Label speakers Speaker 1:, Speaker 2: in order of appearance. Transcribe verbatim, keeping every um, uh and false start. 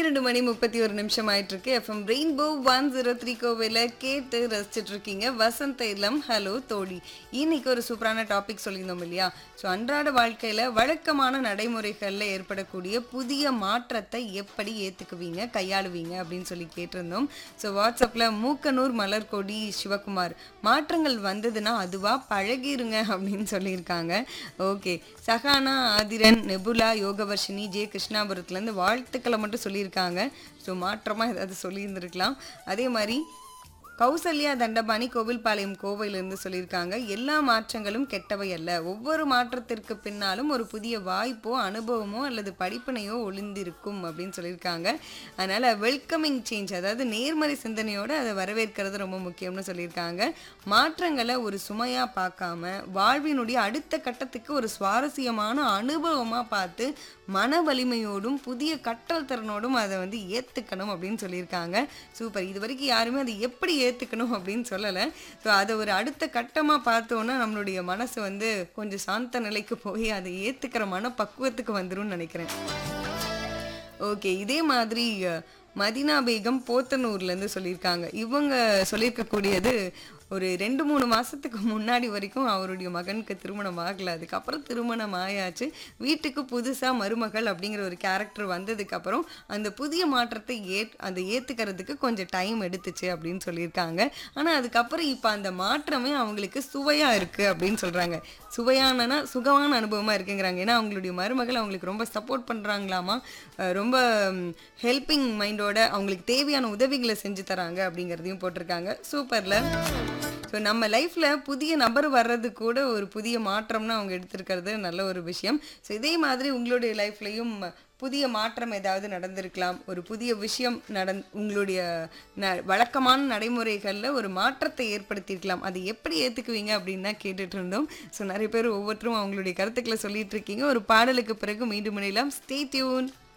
Speaker 1: பன்னிரண்டு மணி முப்பத்தி ஒரு நிமிஷம் ஆயிட்டு இருக்கு. FM rainbow one zero three கோவில கேட்டு ரசிச்சுட்டு இருக்கீங்க. வசந்த இளம் ஹலோ தோழி. இன்னைக்கு ஒரு சூப்பரான டாபிக் சொல்லியிருந்தோம் இல்லையா? ஸோ அன்றாட வாழ்க்கையில் வழக்கமான நடைமுறைகளில் ஏற்படக்கூடிய புதிய மாற்றத்தை எப்படி ஏற்றுக்குவீங்க, கையாளுவீங்க அப்படின்னு சொல்லி கேட்டிருந்தோம். ஸோ வாட்ஸ்அப்பில் மூக்கனூர் மலர்கொடி சிவகுமார், மாற்றங்கள் வந்ததுன்னா அதுவாக பழகிருங்க அப்படின்னு சொல்லியிருக்காங்க. Okay, Sahana Aadhiran, nebula, Yogavarshini, J கிருஷ்ணாபுரத்துலேருந்து வாழ்த்துக்களை மட்டும் சொல்லியிருக்காங்க. ஸோ மாற்றமாக ஏதாவது சொல்லியிருந்துருக்கலாம். அதே மாதிரி கௌசல்யா தண்டபாணி கோவில்பாளையம் கோவையிலிருந்து சொல்லியிருக்காங்க, எல்லா மாற்றங்களும் கெட்டவை அல்ல, ஒவ்வொரு மாற்றத்திற்கு பின்னாலும் ஒரு புதிய வாய்ப்போ அனுபவமோ அல்லது படிப்பினையோ ஒளிந்திருக்கும் அப்படின்னு சொல்லியிருக்காங்க. அதனால் வெல்கமிங் சேஞ்ச், அதாவது நேர்மறை சிந்தனையோடு அதை வரவேற்கிறது ரொம்ப முக்கியம்னு சொல்லியிருக்காங்க. மாற்றங்களை ஒரு சுமையாக பார்க்காம வாழ்வினுடைய அடுத்த கட்டத்துக்கு ஒரு சுவாரஸ்யமான அனுபவமாக பார்த்து மன வலிமையோடும் புதிய கற்றல் திறனோடும் அதை வந்து ஏற்றுக்கணும் அப்படின்னு சொல்லியிருக்காங்க. சூப்பர். இது வரைக்கும் யாருமே அதை எப்படி ஏற்றுக்கணும் அப்படின்னு சொல்லலை. ஸோ அதை ஒரு அடுத்த கட்டமாக பார்த்தோன்னா நம்மளுடைய மனசு வந்து கொஞ்சம் சாந்த நிலைக்கு போய் அதை ஏற்றுக்கிற மனப்பக்குவத்துக்கு வந்துடும் நினைக்கிறேன். ஓகே, இதே மாதிரி மதினா பேகம் போத்தனூர்லேருந்து சொல்லியிருக்காங்க. இவங்க சொல்லியிருக்கக்கூடியது ஒரு ரெண்டு மூணு மாதத்துக்கு முன்னாடி வரைக்கும் அவருடைய மகனுக்கு திருமணம் ஆகலை. அதுக்கப்புறம் திருமணம் ஆயாச்சு. வீட்டுக்கு புதுசாக மருமகள் அப்படிங்கிற ஒரு கேரக்டர் வந்ததுக்கப்புறம் அந்த புதிய மாற்றத்தை ஏ அதை ஏற்றுக்கிறதுக்கு கொஞ்சம் டைம் எடுத்துச்சு அப்படின்னு சொல்லியிருக்காங்க. ஆனால் அதுக்கப்புறம் இப்போ அந்த மாற்றமே அவங்களுக்கு சுவையாக இருக்குது அப்படின்னு சொல்கிறாங்க. சுவையானனா சுகமான அனுபவமாக இருக்குங்கிறாங்க. ஏன்னா அவங்களுடைய மருமகள் அவங்களுக்கு ரொம்ப சப்போர்ட் பண்ணுறாங்களாமா, ரொம்ப ஹெல்பிங் மைண்டோட அவங்களுக்கு தேவையான உதவிகளை செஞ்சு தராங்க அப்படிங்கிறதையும் போட்டிருக்காங்க. சூப்பரில். ஸோ நம்ம லைஃப்பில் புதிய நபர் வர்றது கூட ஒரு புதிய மாற்றம்னு அவங்க எடுத்திருக்கிறது நல்ல ஒரு விஷயம். ஸோ இதே மாதிரி உங்களுடைய லைஃப்லையும் புதிய மாற்றம் ஏதாவது நடந்திருக்கலாம், ஒரு புதிய விஷயம் நடந் உங்களுடைய ந வழக்கமான நடைமுறைகளில் ஒரு மாற்றத்தை ஏற்படுத்தியிருக்கலாம். அதை எப்படி ஏற்றுக்குவீங்க அப்படின்னு தான் கேட்டுட்டு இருந்தோம். ஸோ நிறைய பேர் ஒவ்வொருத்தரும் அவங்களுடைய கருத்துக்களை சொல்லிட்டு இருக்கீங்க. ஒரு பாடலுக்கு பிறகு மீண்டும் இணையலாம். Stay tune.